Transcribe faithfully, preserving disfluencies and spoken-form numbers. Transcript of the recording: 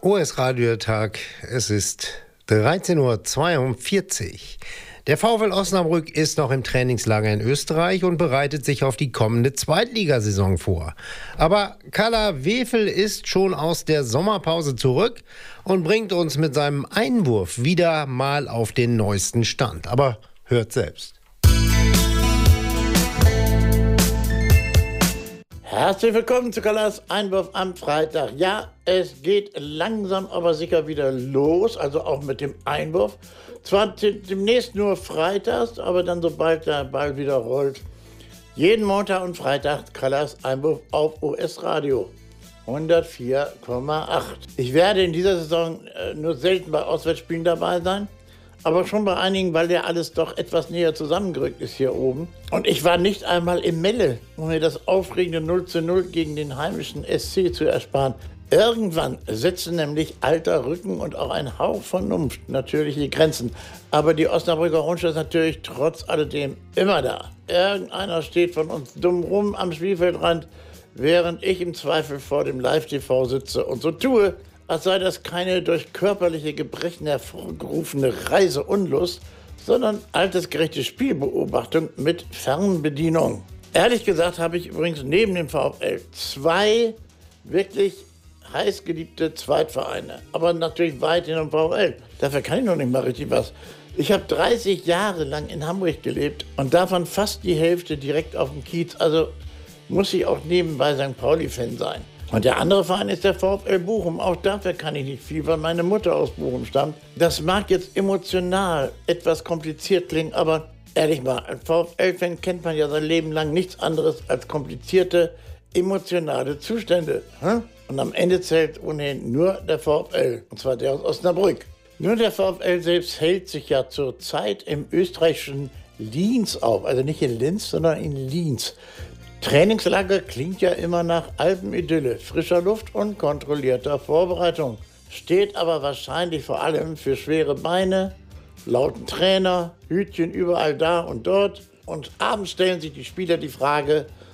O S-Radiotag, es ist dreizehn Uhr zweiundvierzig. Der VfL Osnabrück ist noch im Trainingslager in Österreich und bereitet sich auf die kommende Zweitligasaison vor. Aber Kalla Wefel ist schon aus der Sommerpause zurück und bringt uns mit seinem Einwurf wieder mal auf den neuesten Stand. Aber hört selbst. Herzlich willkommen zu Kallas Einwurf am Freitag. Ja, es geht langsam aber sicher wieder los, also auch mit dem Einwurf. Zwar demnächst nur freitags, aber dann sobald der Ball wieder rollt, jeden Montag und Freitag Kallas Einwurf auf O S-Radio hundertvier Komma acht. Ich werde in dieser Saison äh, nur selten bei Auswärtsspielen dabei sein, aber schon bei einigen, weil ja alles doch etwas näher zusammengerückt ist hier oben. Und ich war nicht einmal im Melle, um mir das aufregende null zu null gegen den heimischen S C zu ersparen. Irgendwann setzen nämlich alter Rücken und auch ein Hauch Vernunft natürliche Grenzen. Aber die Osnabrücker Rundschau ist natürlich trotz alledem immer da. Irgendeiner steht von uns dumm rum am Spielfeldrand, während ich im Zweifel vor dem Live-T V sitze und so tue, als sei das keine durch körperliche Gebrechen hervorgerufene Reiseunlust, sondern altersgerechte Spielbeobachtung mit Fernbedienung. Ehrlich gesagt habe ich übrigens neben dem VfL zwei wirklich heißgeliebte Zweitvereine, aber natürlich weit hinter dem VfL. Dafür kann ich noch nicht mal richtig was. Ich habe dreißig Jahre lang in Hamburg gelebt und davon fast die Hälfte direkt auf dem Kiez, also muss ich auch nebenbei Sankt Pauli-Fan sein. Und der andere Verein ist der VfL Bochum. Auch dafür kann ich nicht viel, weil meine Mutter aus Bochum stammt. Das mag jetzt emotional etwas kompliziert klingen, aber ehrlich mal, als VfL-Fan kennt man ja sein Leben lang nichts anderes als komplizierte, emotionale Zustände. Hm? Und am Ende zählt ohnehin nur der VfL, und zwar der aus Osnabrück. Nur der VfL selbst hält sich ja zurzeit im österreichischen Linz auf. Also nicht in Linz, sondern in Linz. Trainingslager klingt ja immer nach Alpenidylle, frischer Luft und kontrollierter Vorbereitung. Steht aber wahrscheinlich vor allem für schwere Beine, lauten Trainer, Hütchen überall da und dort. Und abends stellen sich die Spieler die Frage,